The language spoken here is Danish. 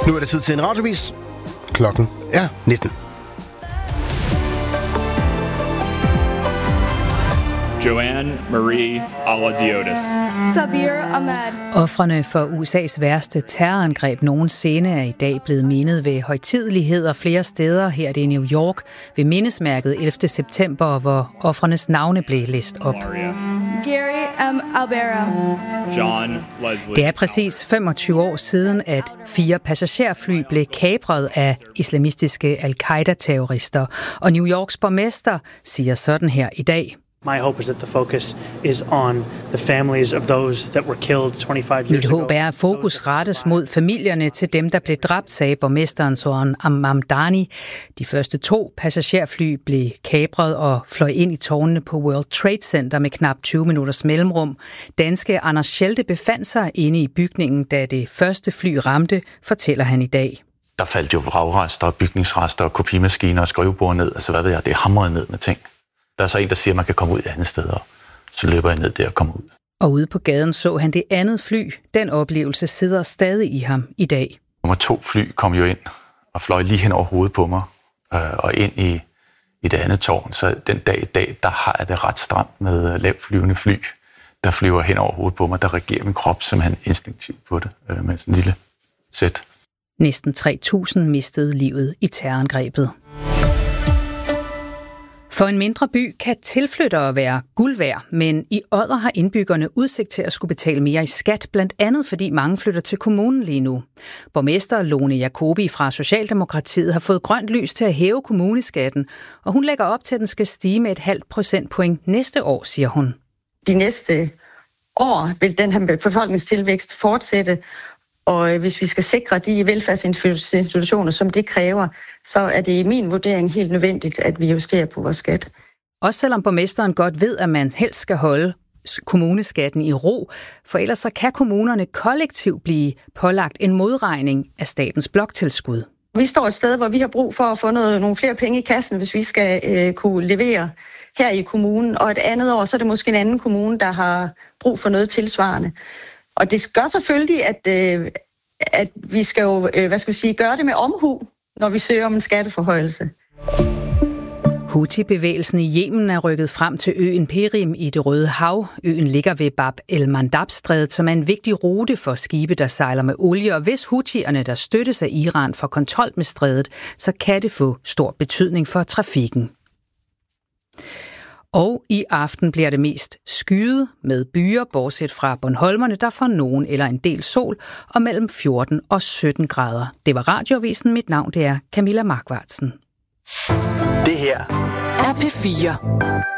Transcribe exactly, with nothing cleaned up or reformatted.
Nu er det tid til en radiovis. Klokken er nitten. Joanne Marie Aladiotis. Sabir Ahmad. Ofrene for U S A's værste terrorangreb nogensinde er i dag blevet mindet ved højtideligheder flere steder. Her er det i New York ved mindesmærket ellevte september, hvor ofrenes navne blev læst op. Gary M. Albera. John Leslie. Det er præcis femogtyve år siden, at fire passagerfly blev kapret af islamistiske al-Qaida-terrorister. Og New Yorks borgmester siger sådan her i dag. My hope is that the focus is on the families of those that were killed twenty-five years Mit ago. håb er, at fokus rettes mod familierne til dem, der blev dræbt, sagde borgmesteren Zoran Mamdani. De første to passagerfly blev kapret og fløj ind i tårnene på World Trade Center med knap tyve minutters mellemrum. Danske Anders Schelte befandt sig inde i bygningen, da det første fly ramte, fortæller han i dag. Der faldt jo vragrester, bygningsrester, kopimaskiner og skrivebord ned. Altså hvad ved jeg, det hamrede ned med ting. Der er så en, der siger, at man kan komme ud et andet sted, og så løber jeg ned der og kommer ud. Og ude på gaden så han det andet fly. Den oplevelse sidder stadig i ham i dag. Nummer to fly kom jo ind og fløj lige hen over hovedet på mig, øh, og ind i, i det andet tårn. Så den dag i dag, der har jeg det ret stramt med lavt flyvende fly, der flyver hen over hovedet på mig. Der reagerer min krop simpelthen instinktivt på det, øh, med sådan en lille sæt. Næsten tre tusind mistede livet i terrorangrebet. For en mindre by kan tilflyttere være guld værd, men i Odder har indbyggerne udsigt til at skulle betale mere i skat, blandt andet fordi mange flytter til kommunen lige nu. Borgmester Lone Jacobi fra Socialdemokratiet har fået grønt lys til at hæve kommuneskatten, og hun lægger op til, at den skal stige med et halvt procentpoint næste år, siger hun. De næste år vil den her befolkningstilvækst fortsætte, og hvis vi skal sikre de velfærdsinstitutioner, som det kræver, så er det i min vurdering helt nødvendigt, at vi justerer på vores skat. Også selvom borgmesteren godt ved, at man helst skal holde kommuneskatten i ro, for ellers så kan kommunerne kollektivt blive pålagt en modregning af statens bloktilskud. Vi står et sted, hvor vi har brug for at få noget, nogle flere penge i kassen, hvis vi skal øh, kunne levere her i kommunen, og et andet år, så er det måske en anden kommune, der har brug for noget tilsvarende. Og det gør selvfølgelig, at, øh, at vi skal jo, øh, hvad skal vi sige, gøre det med omhu, når vi søger om en skatteforhøjelse. Houthi-bevægelsen i Yemen er rykket frem til øen Perim i Det Røde Hav. Øen ligger ved Bab el-Mandab-strædet, som er en vigtig rute for skibe, der sejler med olie. Og hvis Houthierne, der støttes af Iran, får kontrol med strædet, så kan det få stor betydning for trafikken. Og i aften bliver det mest skyet med byer, bortset fra Bornholmerne, der får nogen eller en del sol, og mellem fjorten og sytten grader. Det var Radioavisen. Mit navn det er Camilla Markvartsen. Det her er P fire.